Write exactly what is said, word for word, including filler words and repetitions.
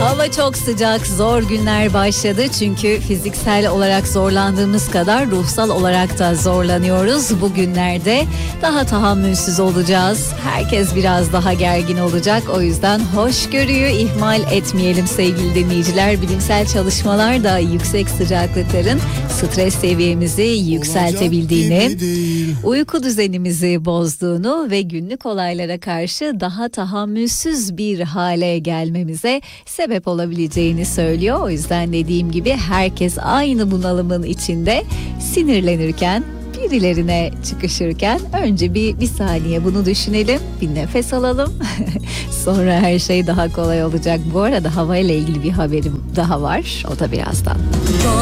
Hava çok sıcak, zor günler başladı çünkü fiziksel olarak zorlandığımız kadar ruhsal olarak da zorlanıyoruz. Bu günlerde daha tahammülsüz olacağız. Herkes biraz daha gergin olacak. O yüzden hoşgörüyü ihmal etmeyelim sevgili dinleyiciler. Bilimsel çalışmalar da yüksek sıcaklıkların stres seviyemizi yükseltebildiğini, uyku düzenimizi bozduğunu ve günlük olaylara karşı daha tahammülsüz bir hale gelmemize sebep olabileceğini söylüyor. O yüzden dediğim gibi herkes aynı bunalımın içinde sinirlenirken, birilerine çıkışırken önce bir, bir saniye bunu düşünelim, bir nefes alalım. Sonra her şey daha kolay olacak. Bu arada havayla ilgili bir haberim daha var. O da birazdan.